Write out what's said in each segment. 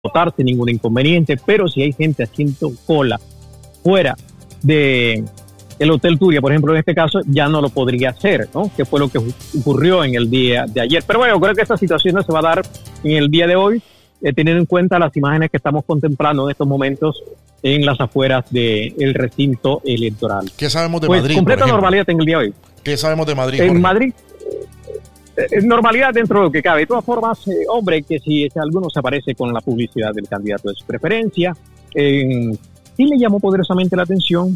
votar sin ningún inconveniente, pero si hay gente haciendo cola fuera de el Hotel Turia, por ejemplo, en este caso, ya no lo podría hacer, ¿no? Que fue lo que ocurrió en el día de ayer. Pero bueno, creo que esta situación no se va a dar en el día de hoy, teniendo en cuenta las imágenes que estamos contemplando en estos momentos en las afueras del recinto electoral. ¿Qué sabemos de pues, Madrid? Completa normalidad en el día de hoy. ¿Qué sabemos de Madrid? En Jorge? Madrid, normalidad dentro de lo que cabe. De todas formas, hombre, que si alguno se aparece con la publicidad del candidato de su preferencia, sí me llamó poderosamente la atención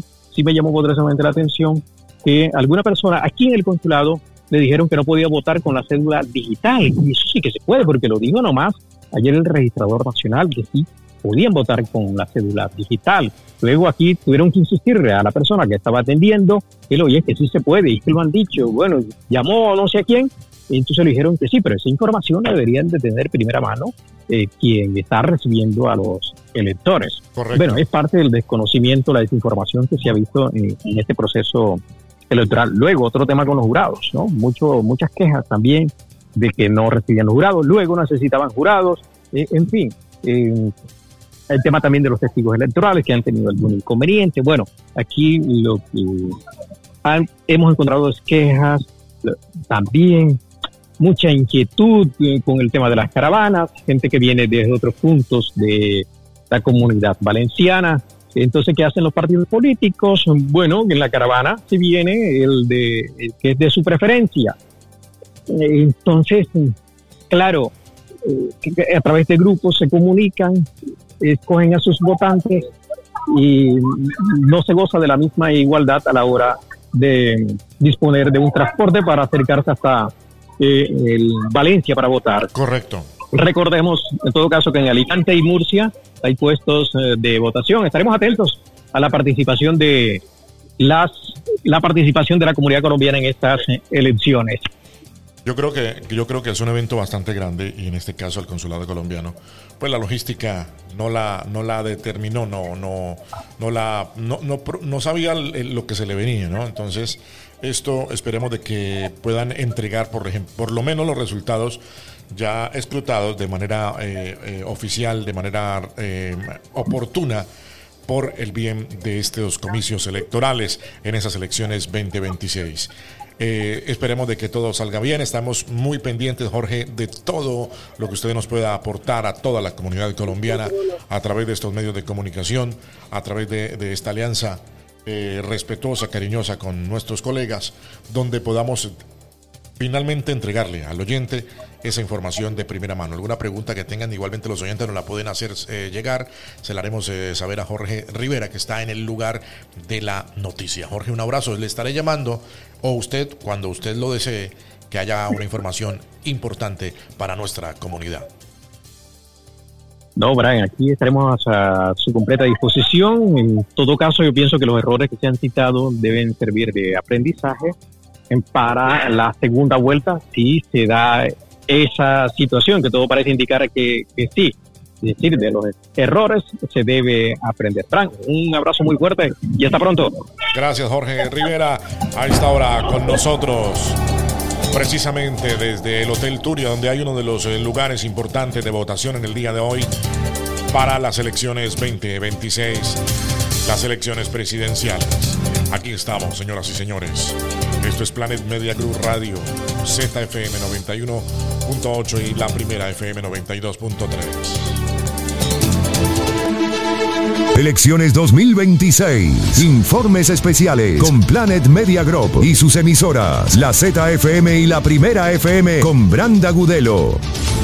que alguna persona aquí en el consulado le dijeron que no podía votar con la cédula digital. Y eso sí que se puede, porque lo dijo nomás ayer el registrador nacional, que sí podían votar con la cédula digital. Luego aquí tuvieron que insistirle a la persona que estaba atendiendo, que oye, que sí se puede, y que lo han dicho. Bueno, llamó no sé a quién, y entonces le dijeron que sí, pero esa información la deberían de tener primera mano quien está recibiendo a los electores. Correcto. Bueno, es parte del desconocimiento, la desinformación que se ha visto en este proceso electoral. Luego, otro tema con los jurados, ¿no? Muchas quejas también de que no recibían los jurados, luego necesitaban jurados, en fin. El tema también de los testigos electorales que han tenido algún inconveniente. Bueno, aquí lo que hemos encontrado es quejas, también mucha inquietud con el tema de las caravanas, gente que viene desde otros puntos de la comunidad valenciana. Entonces, ¿qué hacen los partidos políticos? Bueno, en la caravana se viene el que es de su preferencia. Entonces, claro, a través de grupos se comunican, escogen a sus votantes y no se goza de la misma igualdad a la hora de disponer de un transporte para acercarse hasta Valencia para votar. Correcto. Recordemos, en todo caso, que en Alicante y Murcia hay puestos de votación. Estaremos atentos a la participación de la comunidad colombiana en estas elecciones. Yo creo que es un evento bastante grande y en este caso el consulado colombiano, pues la logística no la determinó, no sabía lo que se le venía, ¿no? Entonces, esto esperemos de que puedan entregar, por lo menos los resultados ya escrutados de manera oficial, de manera oportuna, por el bien de estos comicios electorales en esas elecciones 2026. Esperemos de que todo salga bien. Estamos muy pendientes, Jorge, de todo lo que usted nos pueda aportar a toda la comunidad colombiana a través de estos medios de comunicación, a través de esta alianza respetuosa, cariñosa con nuestros colegas, donde podamos finalmente entregarle al oyente esa información de primera mano. Alguna pregunta que tengan, igualmente los oyentes nos la pueden hacer llegar. Se la haremos saber a Jorge Rivera, que está en el lugar de la noticia. Jorge, un abrazo. Le estaré llamando, o usted, cuando usted lo desee, que haya una información importante para nuestra comunidad. No, Brian, aquí estaremos a su completa disposición. En todo caso, yo pienso que los errores que se han citado deben servir de aprendizaje para la segunda vuelta, si se da esa situación, que todo parece indicar que sí. Es decir, de los errores se debe aprender. Frank, un abrazo muy fuerte y hasta pronto. Gracias, Jorge Rivera, a esta hora con nosotros, precisamente desde el Hotel Turia, donde hay uno de los lugares importantes de votación en el día de hoy para las elecciones 2026, las elecciones presidenciales. Aquí estamos, señoras y señores. Esto es Planet Media Group Radio, ZFM 91.8 y la primera FM 92.3. Elecciones 2026. Informes especiales con Planet Media Group y sus emisoras, la ZFM y la Primera FM con Branda Gudelo.